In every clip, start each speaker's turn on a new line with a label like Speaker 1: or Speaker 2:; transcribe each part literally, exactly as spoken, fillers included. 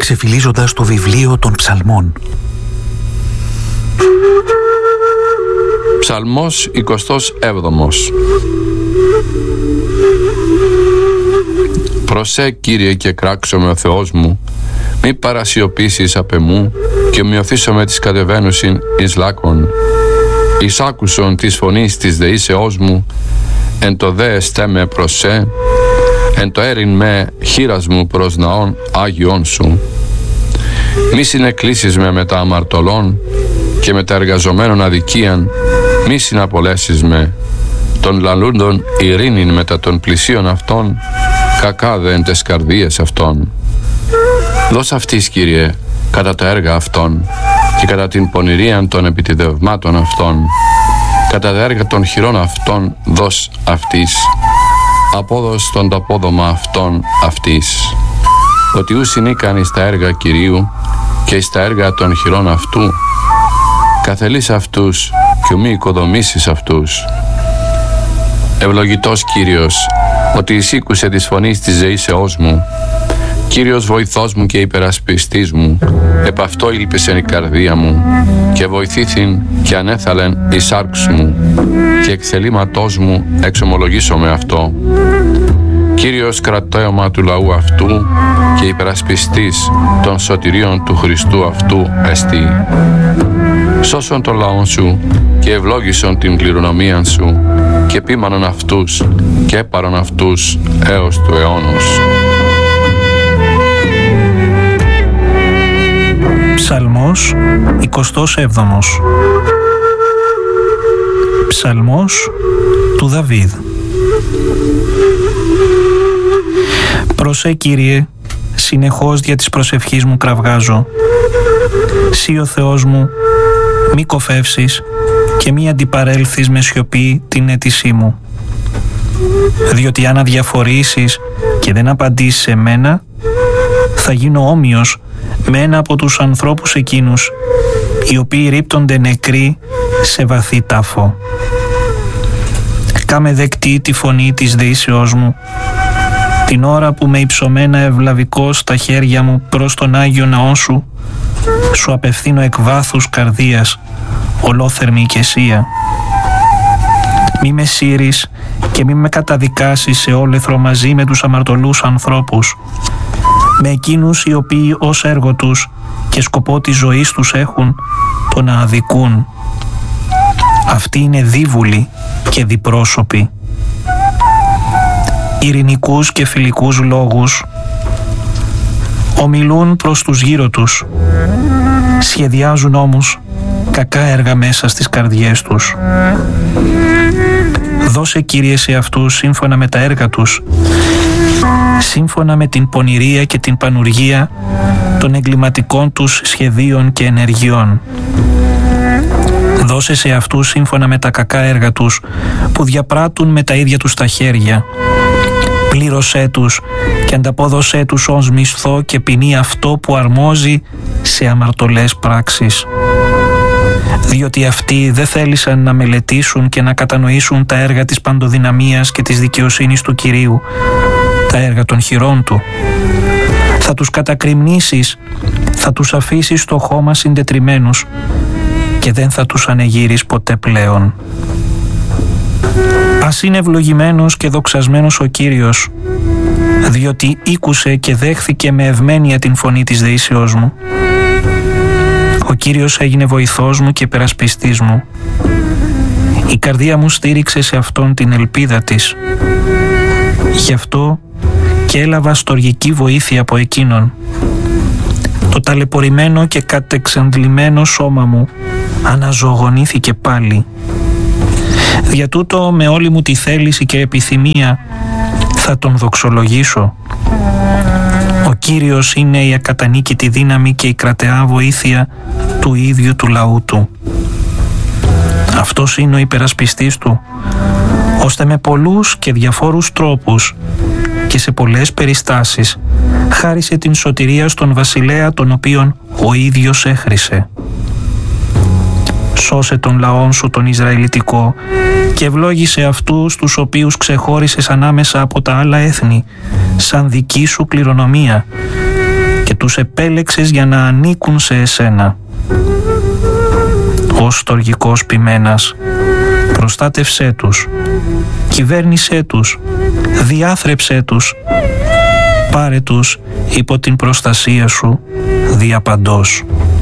Speaker 1: ξεφυλίζοντας το βιβλίο των ψαλμών.
Speaker 2: Ψαλμός εικοστός έβδομος. Προσέ, Κύριε, και κράξομαι ο Θεός μου, μη παρασιωπήσεις απ' εμού, και μειωθήσω με τις κατεβαίνουσιν εις λάκων. Εις άκουσον της φωνής της δεήσεώς μου, εν το δε εστέμε προσέ, εν το έριν με χείρας μου προς ναών Άγιον σου. Μη συνεκλήσεις με με τα αμαρτωλών και με τα εργαζομένων αδικίαν, μη συναπολέσεις με, των λαλούντων ειρήνην μετά των πλησίων αυτών, κακά δε εν τες καρδίες αυτών. Δώσ' αυτής, Κύριε, κατά τα έργα αυτών και κατά την πονηρίαν των επιτιδευμάτων αυτών, κατά τα έργα των χειρών αυτών δώσ' αυτής, απόδος τον το απόδομα αυτών αυτής. Ότι ου συνήκαν εις τα έργα Κυρίου και εις τα έργα των χειρών αυτού, καθελείς αυτούς και μη οικοδομήσεις αυτούς. Ευλογητός Κύριος, ότι εισήκουσε της φωνής της ζεήσεώς μου. Κύριος βοηθός μου και υπερασπιστής μου, επ' αυτό ήλπισεν η καρδία μου, και βοηθήθην και ανέθαλεν η σάρξ μου, και εκθελήματός μου εξομολογήσω με αυτό. Κύριος κρατέωμα του λαού αυτού και υπερασπιστής των σωτηρίων του Χριστού αυτού εστί. Σώσον τον λαόν σου και ευλόγησον την κληρονομίαν σου, και πίμανον αυτούς και έπαρον αυτούς έως του αιώνος.
Speaker 3: Ψαλμός εικοστός έβδομος. Ψαλμός του Δαβίδ. Προσέ, Κύριε, συνεχώς δια της προσευχής μου κραυγάζω. Σύ ο Θεός μου, μη κοφεύσεις και μη αντιπαρέλθεις με σιωπή την αίτησή μου. Διότι αν αδιαφορήσεις και δεν απαντήσεις σε μένα, θα γίνω όμοιος με ένα από τους ανθρώπους εκείνους, οι οποίοι ρίπτονται νεκροί σε βαθύ τάφο. Κάμε δεκτή τη φωνή της δεήσεώς μου, την ώρα που με υψωμένα ευλαβικός στα χέρια μου προς τον Άγιο Ναό σου, σου απευθύνω εκ βάθους καρδίας ολόθερμη οικεσία. Μη με σύρεις και μη με καταδικάσεις σε όλεθρο μαζί με τους αμαρτωλούς ανθρώπους, με εκείνους οι οποίοι ως έργο τους και σκοπό της ζωής τους έχουν το να αδικούν. Αυτοί είναι δίβουλοι και διπρόσωποι. Ειρηνικούς και φιλικούς λόγους ομιλούν προς τους γύρω τους, σχεδιάζουν όμως κακά έργα μέσα στις καρδιές τους. Δώσε, Κύριε, σε αυτούς σύμφωνα με τα έργα τους, σύμφωνα με την πονηρία και την πανουργία των εγκληματικών τους σχεδίων και ενεργειών. Δώσε σε αυτούς σύμφωνα με τα κακά έργα τους που διαπράττουν με τα ίδια τους τα χέρια. Πλήρωσέ τους και ανταπόδωσέ τους ως μισθό και ποινή αυτό που αρμόζει σε αμαρτωλές πράξεις. Διότι αυτοί δεν θέλησαν να μελετήσουν και να κατανοήσουν τα έργα της παντοδυναμίας και της δικαιοσύνης του Κυρίου, τα έργα των χειρών Του. Θα τους κατακριμνήσεις, θα τους αφήσεις στο χώμα συντετριμμένους και δεν θα τους ανεγείρεις ποτέ πλέον. Ας είναι ευλογημένος και δοξασμένος ο Κύριος, διότι ήκουσε και δέχθηκε με ευμένεια την φωνή της δεήσεώς μου. Ο Κύριος έγινε βοηθός μου και υπερασπιστής μου. Η καρδία μου στήριξε σε Αυτόν την ελπίδα της. Γι' αυτό και έλαβα στοργική βοήθεια από Εκείνον. Το ταλαιπωρημένο και κατεξαντλημένο σώμα μου αναζωογονήθηκε πάλι. Δια τούτο με όλη μου τη θέληση και επιθυμία θα Τον δοξολογήσω. Ο Κύριος είναι η ακατανίκητη δύναμη και η κρατεά βοήθεια του ίδιου του λαού Του. Αυτός είναι ο υπερασπιστής Του, ώστε με πολλούς και διαφόρους τρόπους και σε πολλές περιστάσεις χάρισε την σωτηρία στον βασιλέα τον οποίον ο ίδιος έχρισε. Σώσε τον λαόν σου τον Ισραηλιτικό και ευλόγησε αυτούς τους οποίους ξεχώρισες ανάμεσα από τα άλλα έθνη σαν δική σου κληρονομία και τους επέλεξες για να ανήκουν σε εσένα. Ως στοργικός ποιμένας, προστάτευσέ τους, κυβέρνησέ τους, διάθρεψέ τους, πάρε τους υπό την προστασία σου διαπαντός.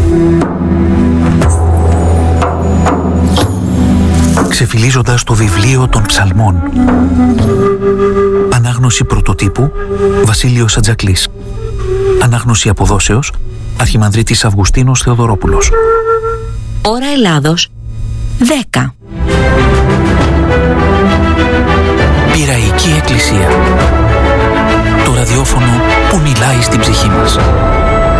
Speaker 1: Ξεφυλίζοντας το βιβλίο των ψαλμών. Ανάγνωση πρωτοτύπου Βασίλειος Ατζακλής. Ανάγνωση αποδόσεως Αρχιμανδρίτης Αυγουστίνος Θεοδωρόπουλος.
Speaker 4: Ώρα Ελλάδος δέκα.
Speaker 1: Πειραϊκή Εκκλησία. Το ραδιόφωνο που μιλάει στην ψυχή μας.